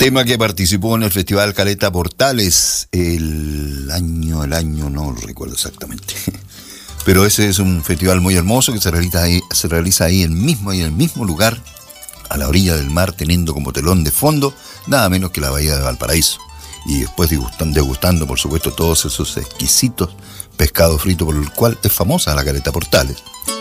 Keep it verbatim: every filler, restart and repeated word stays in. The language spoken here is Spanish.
Tema que participó en el Festival Caleta Portales el año, el año no lo recuerdo exactamente. Pero ese es un festival muy hermoso que se realiza ahí, se realiza ahí en mismo, ahí en el mismo lugar, a la orilla del mar, teniendo como telón de fondo nada menos que la bahía de Valparaíso. Y después degustando, degustando por supuesto, todos esos exquisitos pescados fritos por el cual es famosa la Caleta Portales.